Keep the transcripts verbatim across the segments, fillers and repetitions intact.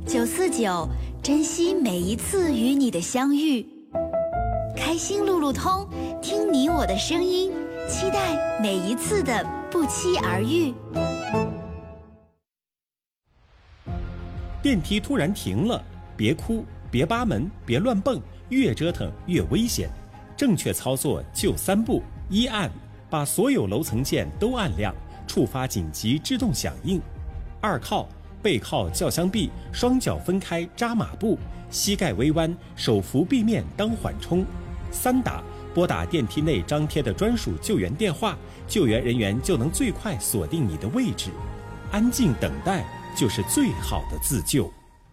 九四九，珍惜每一次与你的相遇。开心路路通，听你我的声音，期待每一次的不期而遇。 电梯突然停了，别哭，别扒门，别乱蹦，越折腾越危险。正确操作就三步：一按，把所有楼层键都按亮，触发紧急制动响应；二靠，背靠轿厢壁，双脚分开扎马步，膝盖微弯，手扶壁面当缓冲；三打，拨打电梯内张贴的专属救援电话，救援人员就能最快锁定你的位置。安静等待就是最好的自救。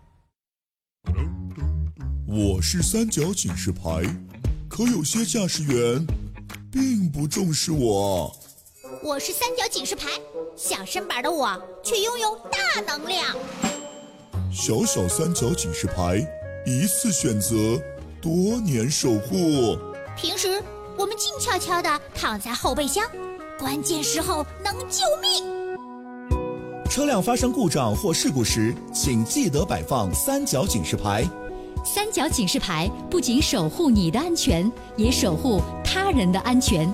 我是三角警示牌，可有些驾驶员并不重视我。 我是三角警示牌，小身板的我却拥有大能量。 小小三角警示牌，一次选择，多年守护。 平时我们静悄悄地躺在后备箱，关键时候能救命。 车辆发生故障或事故时，请记得摆放三角警示牌。 三角警示牌不仅守护你的安全，也守护他人的安全。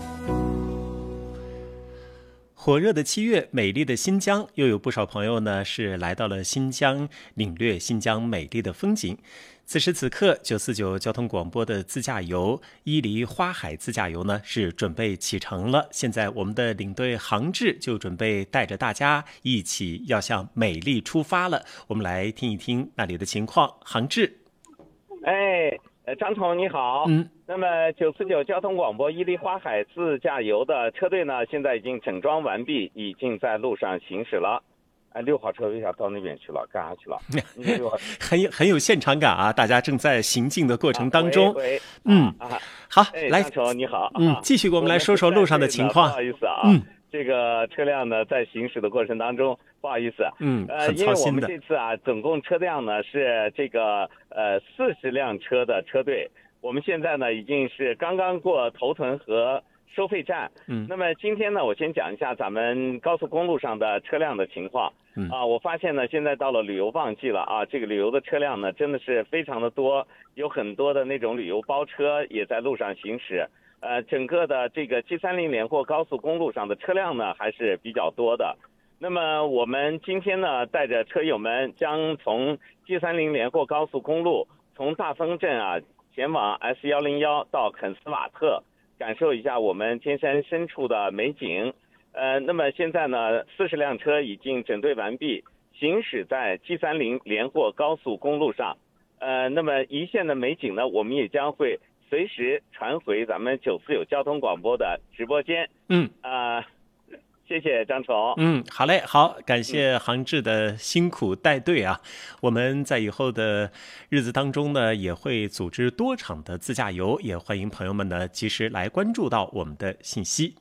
火热的七月，美丽的新疆，又有不少朋友呢是来到了新疆，领略新疆美丽的风景。此时此刻，九四九交通广播的自驾游伊犁花海自驾游呢是准备启程了。现在我们的领队杭志就准备带着大家一起要向美丽出发了。我们来听一听那里的情况。杭志， 哎，张总你好。嗯，那么九四九交通广播伊犁花海自驾游的车队呢，现在已经整装完毕，已经在路上行驶了。哎，六号车为啥到那边去了？干啥去了？ 很有很有现场感啊！大家正在行进的过程当中。 啊、喂喂嗯， 啊、 好， 哎、 来， 张总你好。 嗯，继续给我们来说说路上的情况。 不好意思啊， 嗯， 这个车辆呢在行驶的过程当中，不好意思， 嗯， 呃， 很因为我操心的。 们这次啊，总共车辆呢是这个呃四十辆车的车队，我们现在呢已经是刚刚过头屯河收费站。嗯，那么今天呢，我先讲一下咱们高速公路上的车辆的情况。嗯啊，我发现呢，现在到了旅游旺季了啊，这个旅游的车辆呢真的是非常的多，有很多的那种旅游包车也在路上行驶。呃，整个的这个 G 三零 连霍高速公路上的车辆呢还是比较多的。那么我们今天呢，带着车友们将从 G 三零 连霍高速公路从大丰镇啊前往 S 一零一 到肯斯瓦特，感受一下我们天山深处的美景。呃，那么现在呢，四十辆车已经整队完毕，行驶在 G 三零 连霍高速公路上。呃，那么一线的美景呢，我们也将会随时传回咱们九四九交通广播的直播间。嗯，啊、呃，谢谢张总。 嗯，好嘞，好，感谢杭志的辛苦带队啊。我们在以后的日子当中呢，也会组织多场的自驾游，也欢迎朋友们呢及时来关注到我们的信息。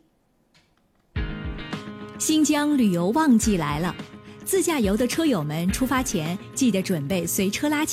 新疆旅游旺季来了，自驾游的车友们出发前记得准备随车垃圾。